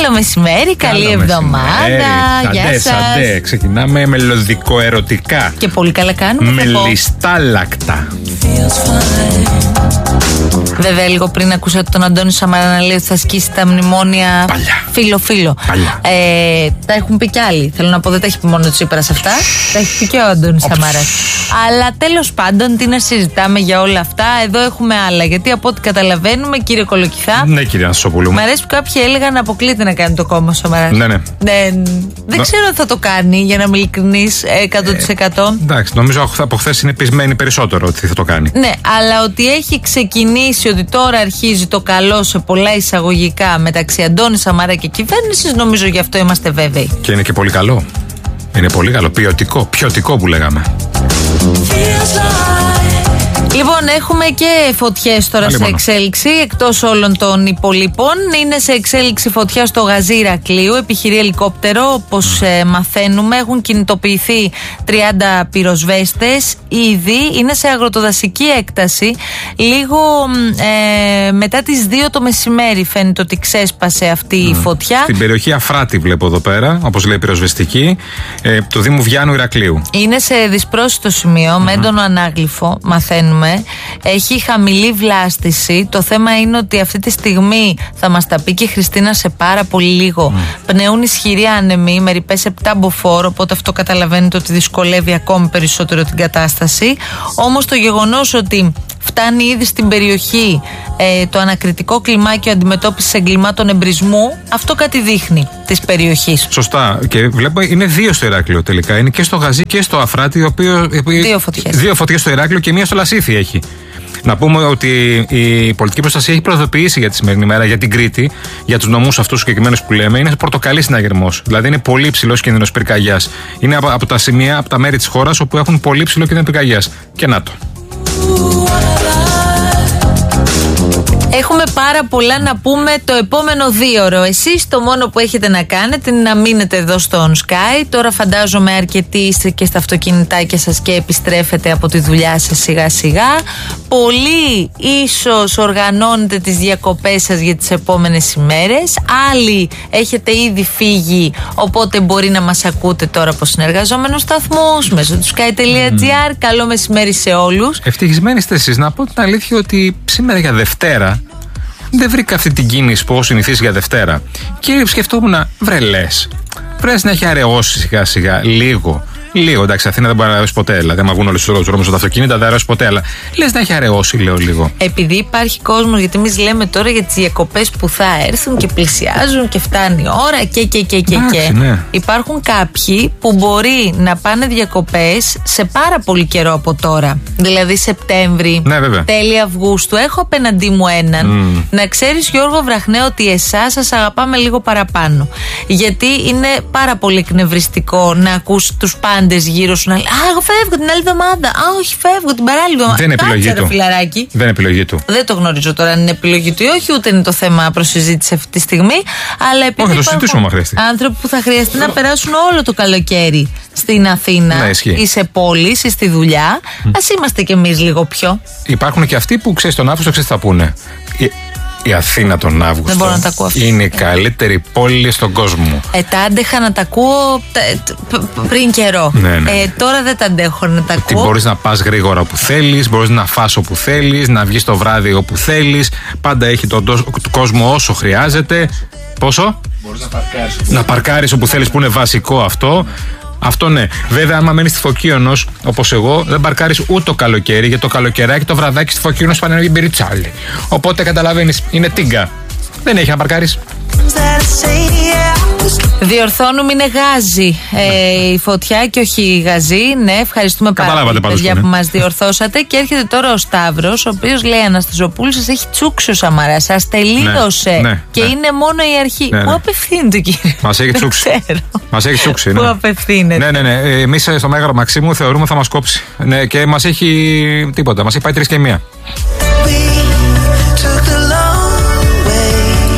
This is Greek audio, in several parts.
το μεσημέρι, καλή εβδομάδα. Γεια σας. Ξεκινάμε μελωδικό ερωτικά. Και πολύ καλά κάνουμε. Μελιστάλακτα. Βέβαια, λίγο πριν ακούσατε τον Αντώνη Σαμαρά να λέει ότι θα σκίσει τα μνημόνια. Φίλο-φίλο. Τα έχουν πει κι άλλοι. Θέλω να πω, δεν τα έχει πει μόνο ο Τσίπρας αυτά. Τα έχει πει και ο Αντώνης Σαμαράς. Αλλά τέλος πάντων, τι να συζητάμε για όλα αυτά. Εδώ έχουμε άλλα. Γιατί από ό,τι καταλαβαίνουμε, κύριε Κολοκυθά. Ναι, κύριε Ανσοπούλου. Μ' αρέσει που κάποιοι έλεγαν να αποκλείται να κάνει το κόμμα ο Σαμαράς. Ναι. Δεν ξέρω αν θα το κάνει, για να είμαι ειλικρινής, 100%. Εντάξει, νομίζω από χθες είναι πεισμένη περισσότερο ότι θα το κάνει. Ναι, αλλά ότι έχει ξεκινήσει, ότι τώρα αρχίζει το καλό σε πολλά εισαγωγικά μεταξύ Αντώνη Σαμαρά και κυβέρνησης, νομίζω γι' αυτό είμαστε βέβαιοι. Και είναι και πολύ καλό. Είναι πολύ καλό. Ποιοτικό που λέγαμε. Λοιπόν, έχουμε και φωτιές τώρα σε εξέλιξη, εκτός όλων των υπολείπων. Είναι σε εξέλιξη φωτιά στο Γαζί Ηρακλείου, επιχειρεί ελικόπτερο, όπως μαθαίνουμε. Έχουν κινητοποιηθεί 30 πυροσβέστες ήδη. Είναι σε αγροτοδασική έκταση. Λίγο μετά τις 2 το μεσημέρι φαίνεται ότι ξέσπασε αυτή η φωτιά. Στην περιοχή Αφράτη βλέπω εδώ πέρα, όπως λέει πυροσβεστική, του Δήμου Βιάνου Ηρακλείου. Είναι σε δυσπρόσιτο σημείο, με έντονο ανάγλυφο, μαθαίνουμε. Έχει χαμηλή βλάστηση. Το θέμα είναι ότι αυτή τη στιγμή, θα μας τα πει και η Χριστίνα σε πάρα πολύ λίγο, πνέουν ισχυροί άνεμοι με ρηπές 7 μποφόρ, οπότε αυτό καταλαβαίνετε ότι δυσκολεύει ακόμη περισσότερο την κατάσταση. Όμως το γεγονός ότι φτάνει ήδη στην περιοχή το ανακριτικό κλιμάκιο αντιμετώπισης εγκλημάτων εμπρισμού, αυτό κάτι δείχνει της περιοχής. Σωστά. Και βλέπω είναι 2 στο Ηράκλειο τελικά. Είναι και στο Γαζί και στο Αφράτη, 2 φωτιές. 2 φωτιές στο Ηράκλειο και 1 στο Λασίθι έχει. Να πούμε ότι η πολιτική προστασία έχει προειδοποιήσει για τη σημερινή μέρα, για την Κρήτη, για τους νομούς αυτούς συγκεκριμένους που λέμε. Είναι πορτοκαλί συναγερμός. Δηλαδή είναι πολύ υψηλός κίνδυνος πυρκαγιάς. Είναι από τα σημεία, από τα μέρη της χώρας όπου έχουν πολύ υψηλό κίνδυνο πυρκαγιάς. Και να το. Έχουμε πάρα πολλά να πούμε το επόμενο 2ωρο. Εσείς το μόνο που έχετε να κάνετε είναι να μείνετε εδώ στο Sky. Τώρα φαντάζομαι αρκετοί είστε και στα αυτοκινητάκια σας και επιστρέφετε από τη δουλειά σας σιγά σιγά. Πολλοί ίσως οργανώνετε τις διακοπές σας για τις επόμενες ημέρες. Άλλοι έχετε ήδη φύγει, οπότε μπορεί να μας ακούτε τώρα από συνεργαζόμενους σταθμούς μέσω του sky.gr. Καλό μεσημέρι σε όλους. Ευτυχισμένοι είστε εσείς. Να πω την αλήθεια ότι σήμερα για Δευτέρα δεν βρήκα αυτή την κίνηση που έχω συνηθίσει για Δευτέρα. Και σκεφτόμουν, βρες να έχει αραιώσει σιγά σιγά λίγο. Εντάξει, Αθήνα δεν μπορεί να αραιώσει ποτέ. Δηλαδή, άμα βγουν όλοι στους δρόμους τα αυτοκίνητα, δεν αραιώσει ποτέ. Αλλά λες να έχει αραιώσει, λέω λίγο. Επειδή υπάρχει κόσμος, γιατί εμείς λέμε τώρα για τις διακοπές που θα έρθουν και πλησιάζουν και φτάνει η ώρα και. Ναι. Υπάρχουν κάποιοι που μπορεί να πάνε διακοπές σε πάρα πολύ καιρό από τώρα. Δηλαδή Σεπτέμβρη, τέλη Αυγούστου. Έχω απέναντί μου έναν. Να ξέρεις, Γιώργο Βραχνέ, ότι εσάς σας αγαπάμε λίγο παραπάνω. Γιατί είναι πάρα πολύ εκνευριστικό να ακούς τους πάντες γύρω σου να λέει εγώ φεύγω την άλλη εβδομάδα. Όχι, φεύγω την παράλληλη εβδομάδα. Δεν είναι επιλογή του. Φιλαράκι. Δεν είναι επιλογή του. Δεν το γνωρίζω τώρα αν είναι επιλογή του ή όχι, ούτε είναι το θέμα προσυζήτηση αυτή τη στιγμή. Αλλά επειδή υπάρχουν άνθρωποι που θα χρειαστεί να περάσουν όλο το καλοκαίρι στην Αθήνα ή σε πόλεις ή στη δουλειά, ας είμαστε κι εμείς λίγο πιο. Υπάρχουν και αυτοί που ξέρεις τον Αύγουστο, ξέρεις τι θα πούνε. Η Αθήνα τον Αύγουστο είναι η καλύτερη πόλη στον κόσμο. Τα άντεχα να τα ακούω πριν καιρό. Τώρα δεν τα αντέχω να τα ακούω. Ότι μπορείς να πας γρήγορα όπου θέλεις, μπορείς να φας όπου θέλεις, να βγεις το βράδυ όπου θέλεις. Πάντα έχει τον κόσμο όσο χρειάζεται. Πόσο? Μπορείς να παρκάρεις. Να παρκάρεις όπου θέλεις, που είναι βασικό αυτό. Αυτό ναι. Βέβαια, άμα μένεις στη Φωκίωνος, όπως εγώ, δεν παρκάρεις ούτε το καλοκαίρι, γιατί το καλοκαιράκι το βραδάκι στη Φωκίωνος πάνε να γίνει μπυριτσάλι. Οπότε καταλαβαίνεις, είναι τίγκα. Δεν έχει να παρκάρεις. Διορθώνουμε, είναι γάζι η φωτιά και όχι γαζί. Ναι, ευχαριστούμε πάρα πολύ, παιδιά, που μας διορθώσατε. Και έρχεται τώρα ο Σταύρος, ο οποίος λέει: Αναστασοπούλου, σας έχει τσούξει ο Σαμαράς. Σας τελείωσε. Και είναι μόνο η αρχή. Πού απευθύνεται, κύριε? Μας έχει τσούξει. Μας έχει τσούξει. Πού απευθύνεται? Ναι. Εμείς στο Μέγαρο Μαξίμου θεωρούμε θα μας κόψει. Ναι, και μας έχει τίποτα. Μας έχει πάει 3 και 1.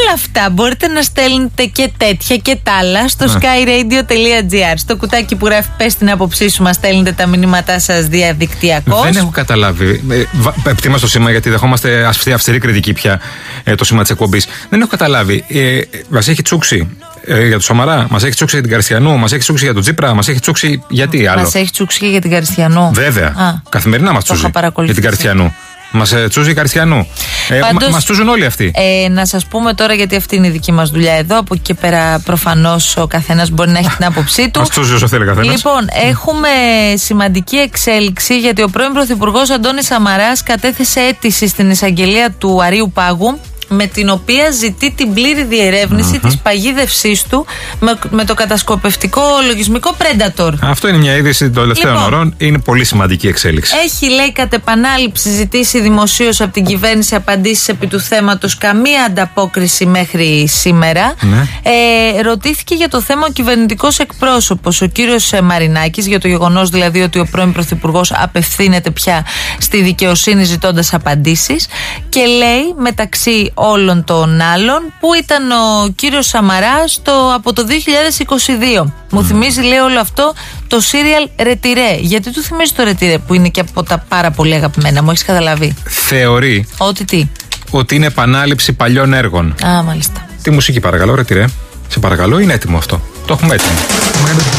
όλα αυτά μπορείτε να στέλνετε και τέτοια και τ' άλλα στο skyradio.gr. Στο κουτάκι που γράφει πες την άποψή σου, μας στέλνετε τα μηνύματά σας διαδικτυακώς. Δεν έχω καταλάβει. Πτήμα στο σήμα, γιατί δεχόμαστε αυστηρή κριτική πια το σήμα της εκπομπής. Δεν έχω καταλάβει. Μας έχει τσούξει για το Σαμαρά, μας έχει τσούξει για την Καριστιανού, μας έχει τσούξει για τον Τζίπρα, μας έχει τσούξει γιατί άλλο. Μας έχει τσούξει και για την Καριστιανού. Βέβαια. Καθημερινά μας τσούζει για την Καριστιανού. Μας τσούζει η Καριστιανού. Μας τσούζουν όλοι αυτοί. Να σας πούμε τώρα, γιατί αυτή είναι η δική μας δουλειά εδώ. Από εκεί και πέρα, προφανώς ο καθένας μπορεί να έχει την άποψή του. Μας τσούζει όσο θέλει καθένας. Λοιπόν, έχουμε σημαντική εξέλιξη, γιατί ο πρώην Πρωθυπουργός Αντώνης Σαμαράς κατέθεσε αίτηση στην εισαγγελία του Αρείου Πάγου, με την οποία ζητεί την πλήρη διερεύνηση της παγίδευσής του με το κατασκοπευτικό λογισμικό Predator. Αυτό είναι μια είδηση των τελευταίων ωρών. Είναι πολύ σημαντική εξέλιξη. Έχει, λέει, κατ' επανάληψη ζητήσει δημοσίως από την κυβέρνηση απαντήσεις επί του θέματος, καμία ανταπόκριση μέχρι σήμερα. Ρωτήθηκε για το θέμα ο κυβερνητικός εκπρόσωπος, ο κύριος Μαρινάκης, για το γεγονός δηλαδή ότι ο πρώην Πρωθυπουργός απευθύνεται πια στη δικαιοσύνη ζητώντας απαντήσεις, και λέει, μεταξύ όλων των άλλων, που ήταν ο κύριος Σαμαράς από το 2022. Μου θυμίζει, λέει, όλο αυτό το serial Retiré. Γιατί του θυμίζει το Retiré, που είναι και από τα πάρα πολύ αγαπημένα, μου έχεις καταλαβεί? Θεωρεί ότι είναι επανάληψη παλιών έργων. Α, μάλιστα. Τη μουσική, παρακαλώ, Retiré. Σε παρακαλώ, είναι έτοιμο αυτό. Το έχουμε έτοιμο.